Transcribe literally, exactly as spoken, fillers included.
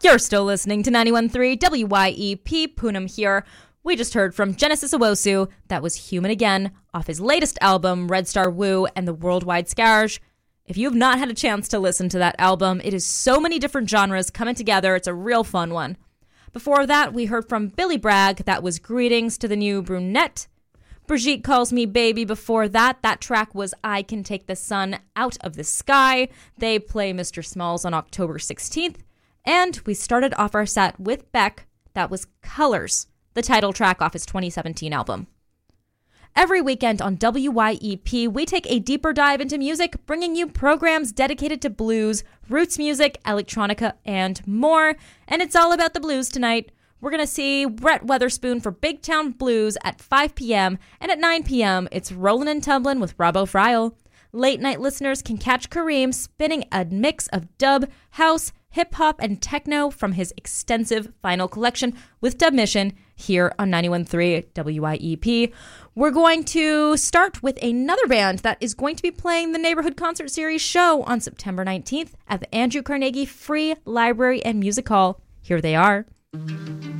You're still listening to ninety-one point three W Y E P, Poonam here. We just heard from Genesis Owusu, that was Human Again, off his latest album, Red Star Woo and the Worldwide Scarage. If you have not had a chance to listen to that album, it is so many different genres coming together. It's a real fun one. Before that, we heard from Billy Bragg, that was Greetings to the New Brunette. Brigitte Calls Me Baby before that. That track was I Can Take the Sun Out of the Sky. They play Mister Smalls on October sixteenth. And we started off our set with Beck. That was Colors, the title track off his twenty seventeen album. Every weekend on W Y E P, we take a deeper dive into music, bringing you programs dedicated to blues, roots music, electronica, and more. And it's all about the blues tonight. We're going to see Brett Weatherspoon for Big Town Blues at five p.m. And at nine p.m., it's Rollin' and Tumblin' with Rob O'Friel. Late night listeners can catch Kareem spinning a mix of dub, house, hip-hop, and techno from his extensive vinyl collection with Dub Mission here on ninety-one point three W Y E P. We're going to start with another band that is going to be playing the Neighborhood Concert Series show on September nineteenth at the Andrew Carnegie Free Library and Music Hall. Here they are.